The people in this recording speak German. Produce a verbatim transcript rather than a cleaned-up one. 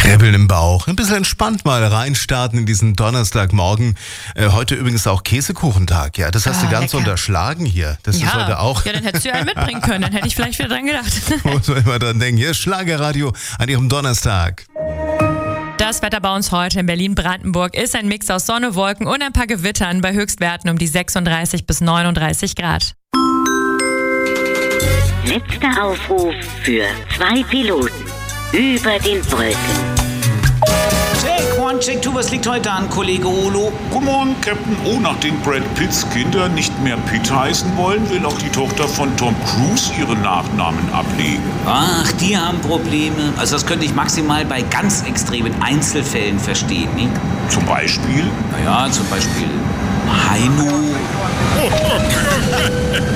Kribbeln im Bauch. Ein bisschen entspannt mal reinstarten in diesen Donnerstagmorgen. Äh, heute übrigens auch Käsekuchentag. Ja, das hast Ah, du ganz lecker. unterschlagen hier. Das ja. ist heute auch. Ja, dann hättest du ja einen mitbringen können. Dann hätte ich vielleicht wieder dran gedacht. Muss man immer dran denken. Hier ist Schlagerradio an ihrem Donnerstag. Das Wetter bei uns heute in Berlin-Brandenburg ist ein Mix aus Sonne, Wolken und ein paar Gewittern bei Höchstwerten um die sechsunddreißig bis neununddreißig Grad. Letzter Aufruf für zwei Piloten über den Brücken. Take one, check two, was liegt heute an, Kollege Olo? Guten Morgen, Captain. Oh, nachdem Brad Pitts Kinder nicht mehr Pitt heißen wollen, will auch die Tochter von Tom Cruise ihren Nachnamen ablegen. Ach, die haben Probleme. Also das könnte ich maximal bei ganz extremen Einzelfällen verstehen, ne? Zum Beispiel? Naja, zum Beispiel Heino.